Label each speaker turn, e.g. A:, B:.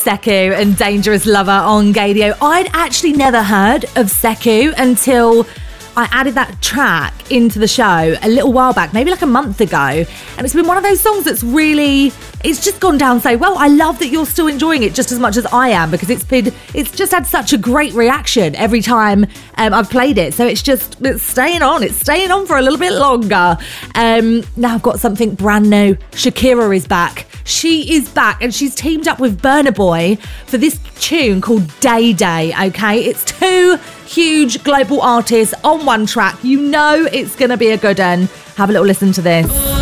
A: Sekou and Dangerous Lover on Gadio. I'd actually never heard of Sekou until I added that track into the show a little while back, maybe like a month ago. And it's been one of those songs that's really, it's just gone down so well. I love that you're still enjoying it just as much as I am, because it's just had such a great reaction every time I've played it. So it's staying on for a little bit longer. Now I've got something brand new. Shakira is back. She is back, and she's teamed up with Burna Boy for this tune called Day Day, okay? It's two huge global artists on one track. You know it's going to be a good one. Have a little listen to this.